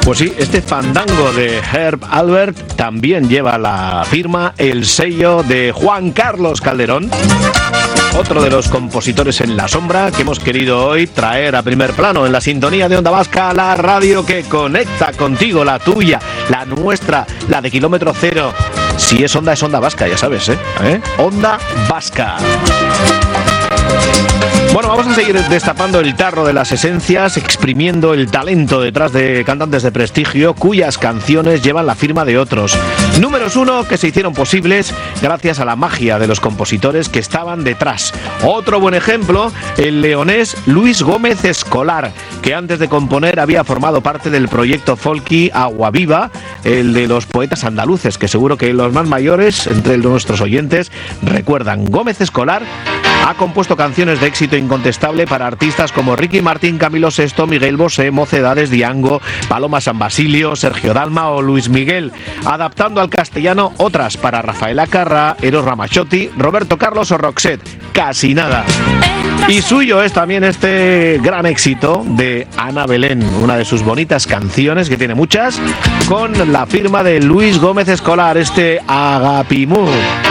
Pues sí, este fandango de Herb Alpert también lleva la firma, el sello de Juan Carlos Calderón, otro de los compositores en la sombra que hemos querido hoy traer a primer plano en la sintonía de Onda Vasca, la radio que conecta contigo, la tuya, la nuestra, la de kilómetro cero. Si es Onda Vasca, ya sabes, Onda Vasca. Bueno, vamos a seguir destapando el tarro de las esencias, exprimiendo el talento detrás de cantantes de prestigio cuyas canciones llevan la firma de otros. Números 1 que se hicieron posibles gracias a la magia de los compositores que estaban detrás. Otro buen ejemplo, el leonés Luis Gómez Escolar, que antes de componer había formado parte del proyecto folky Agua Viva, el de los poetas andaluces, que seguro que los más mayores entre nuestros oyentes recuerdan. Gómez Escolar ha compuesto canciones de éxito incontestable para artistas como Ricky Martin, Camilo VI, Miguel Bosé, Mocedades, Diango, Paloma San Basilio, Sergio Dalma o Luis Miguel, adaptando al castellano otras para Rafael Acarra, Eros Ramazzotti, Roberto Carlos o Roxette. Casi nada. Y suyo es también este gran éxito de Ana Belén, una de sus bonitas canciones, que tiene muchas, con la firma de Luis Gómez Escolar, este Agapimú.